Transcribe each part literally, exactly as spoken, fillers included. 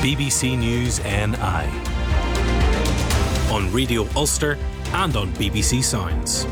B B C News N I on Radio Ulster and on B B C Sounds.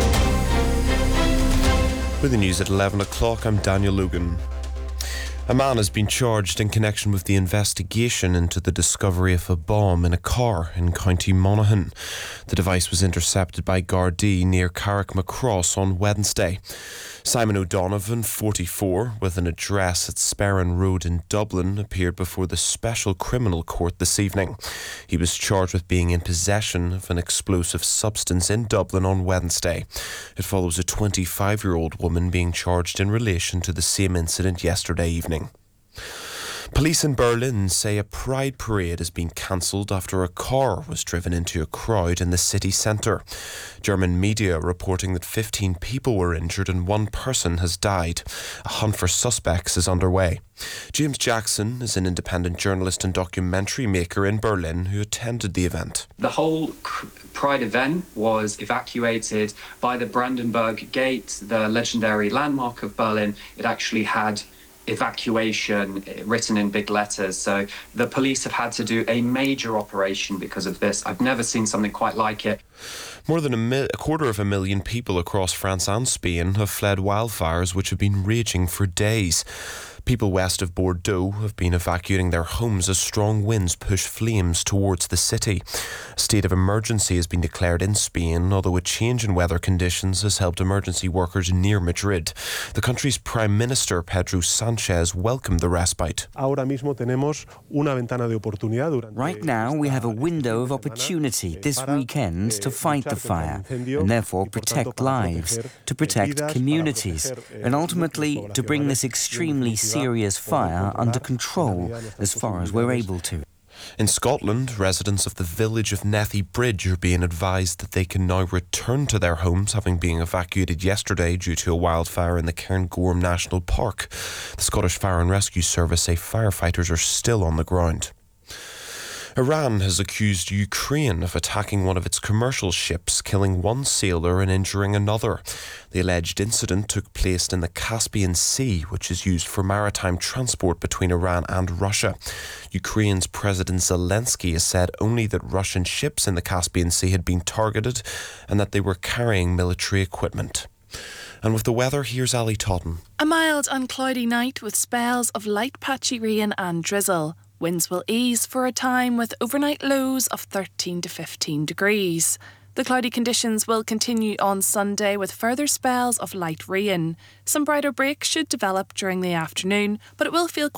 With the news at eleven o'clock, I'm Daniel Logan. A man has been charged in connection with the investigation into the discovery of a bomb in a car in County Monaghan. The device was intercepted by Gardaí near Carrickmacross on Wednesday. Simon O'Donovan, forty-four, with an address at Sperrin Road in Dublin, appeared before the Special Criminal Court this evening. He was charged with being in possession of an explosive substance in Dublin on Wednesday. It follows a twenty-five-year-old woman being charged in relation to the same incident yesterday evening. Police in Berlin say a pride parade has been cancelled after a car was driven into a crowd in the city centre. German media reporting that fifteen people were injured and one person has died. A hunt for suspects is underway. James Jackson is an independent journalist and documentary maker in Berlin who attended the event. The whole Pride event was evacuated by the Brandenburg Gate, the legendary landmark of Berlin. It actually had evacuation written in big letters. So the police have had to do a major operation because of this. I've never seen something quite like it. More than a, mil- a quarter of a million people across France and Spain have fled wildfires which have been raging for days. People west of Bordeaux have been evacuating their homes as strong winds push flames towards the city. A state of emergency has been declared in Spain, although a change in weather conditions has helped emergency workers near Madrid. The country's Prime Minister, Pedro Sanchez, welcomed the respite. Right now, we have a window of opportunity this weekend to fight the fire and therefore protect lives, to protect communities, and ultimately to bring this extremely serious serious fire under control as far as we're able to. In Scotland, residents of the village of Nethy Bridge are being advised that they can now return to their homes, having been evacuated yesterday due to a wildfire in the Cairngorm National Park. The Scottish Fire and Rescue Service say firefighters are still on the ground. Iran has accused Ukraine of attacking one of its commercial ships, killing one sailor and injuring another. The alleged incident took place in the Caspian Sea, which is used for maritime transport between Iran and Russia. Ukraine's President Zelensky has said only that Russian ships in the Caspian Sea had been targeted and that they were carrying military equipment. And with the weather, here's Ali Totten. A mild and cloudy night with spells of light patchy rain and drizzle. Winds will ease for a time with overnight lows of thirteen to fifteen degrees. The cloudy conditions will continue on Sunday with further spells of light rain. Some brighter breaks should develop during the afternoon, but it will feel quite